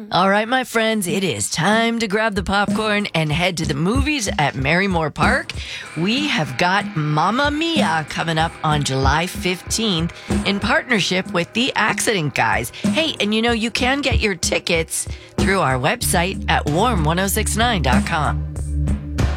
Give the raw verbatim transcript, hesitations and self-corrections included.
All right, my friends, it is time to grab the popcorn and head to the movies at Marymore Park. We have got Mamma Mia coming up on July fifteenth in partnership with the Accident Guys. Hey, and you know, you can get your tickets through our website at warm ten sixty-nine dot com.